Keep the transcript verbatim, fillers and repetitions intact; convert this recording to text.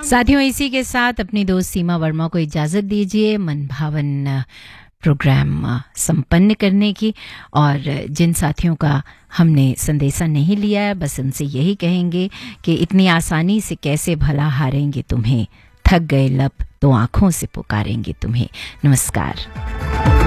साथियों, इसी के साथ अपनी दोस्त सीमा वर्मा को इजाज़त दीजिए मन भावन प्रोग्राम संपन्न करने की। और जिन साथियों का हमने संदेशा नहीं लिया है, बस उनसे यही कहेंगे कि इतनी आसानी से कैसे भला हारेंगे तुम्हें, थक गए लब तो आँखों से पुकारेंगे तुम्हें। नमस्कार।